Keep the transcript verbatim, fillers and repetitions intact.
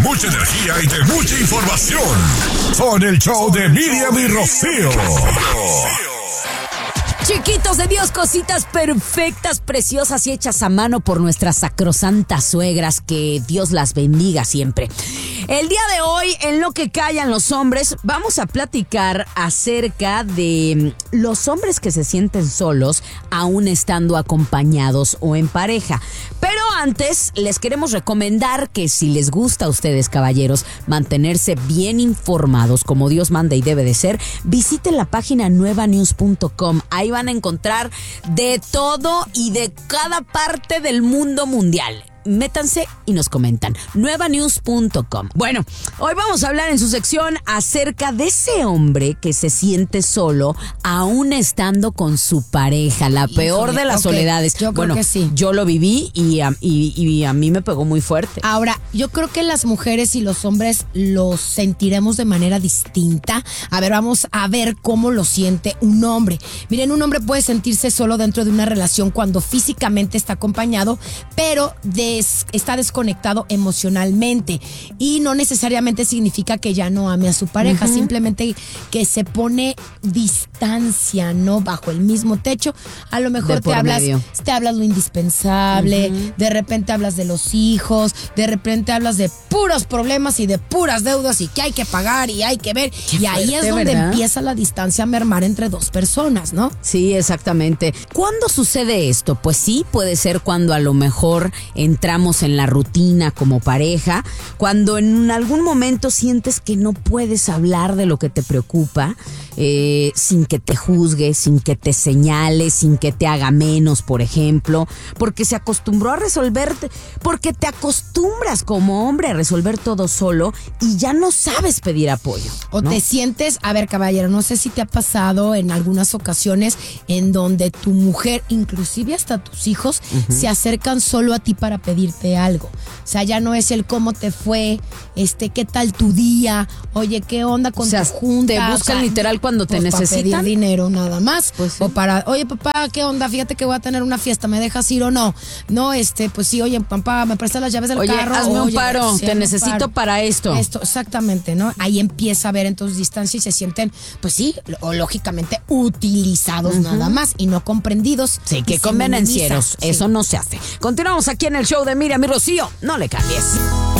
mucha energía y de mucha información. Son el show de Miriam y Rocío. Chiquitos de Dios, cositas perfectas, preciosas y hechas a mano por nuestras sacrosantas suegras. Que Dios las bendiga siempre. El día de hoy, en Lo que callan los hombres, vamos a platicar acerca de los hombres que se sienten solos, aún estando acompañados o en pareja. Pero antes, les queremos recomendar que si les gusta a ustedes, caballeros, mantenerse bien informados como Dios manda y debe de ser, visiten la página nueva news punto com. Ahí van a encontrar de todo y de cada parte del mundo mundial. Métanse y nos comentan. nueva news punto com. Bueno, hoy vamos a hablar en su sección acerca de ese hombre que se siente solo aún estando con su pareja. La peor Híjole, de las okay. soledades. Yo bueno, creo que sí. Yo lo viví y a, y, y a mí me pegó muy fuerte. Ahora, yo creo que las mujeres y los hombres lo sentiremos de manera distinta. A ver, vamos a ver cómo lo siente un hombre. Miren, un hombre puede sentirse solo dentro de una relación cuando físicamente está acompañado, pero de está desconectado emocionalmente, y no necesariamente significa que ya no ame a su pareja, uh-huh. simplemente que se pone distancia, ¿no? Bajo el mismo techo. A lo mejor te hablas, medio. te hablas lo indispensable, uh-huh. de repente hablas de los hijos, de repente hablas de puros problemas y de puras deudas y que hay que pagar y hay que ver. Qué y ahí fuerte, es donde ¿verdad? Empieza la distancia a mermar entre dos personas, ¿no? Sí, exactamente. ¿Cuándo sucede esto? Pues sí, puede ser cuando a lo mejor en entramos en la rutina como pareja, cuando en algún momento sientes que no puedes hablar de lo que te preocupa, eh, sin que te juzgue, sin que te señale, sin que te haga menos, por ejemplo, porque se acostumbró a resolver, porque te acostumbras como hombre a resolver todo solo y ya no sabes pedir apoyo, ¿no? O te sientes, a ver, caballero, no sé si te ha pasado en algunas ocasiones en donde tu mujer, inclusive hasta tus hijos, uh-huh. se acercan solo a ti para pedir pedirte algo. O sea, ya no es el cómo te fue, este, qué tal tu día, oye, qué onda con o sea, tu junta. Te buscan o sea, literal cuando pues te necesitan. Para pedir dinero nada más. Pues sí. O para, oye, papá, qué onda, fíjate que voy a tener una fiesta, ¿me dejas ir o no? No, este, pues sí, oye, papá, me prestas las llaves del oye, carro. Hazme oye, un paro, sí, te necesito paro. para esto. Esto, exactamente, ¿no? Ahí empieza a haber entonces distancia y se sienten, pues sí, o lógicamente utilizados uh-huh. nada más y no comprendidos. Sí, que convenencieros, sí. eso no se hace. Continuamos aquí en el show de Miriam y Rocío. No le cambies.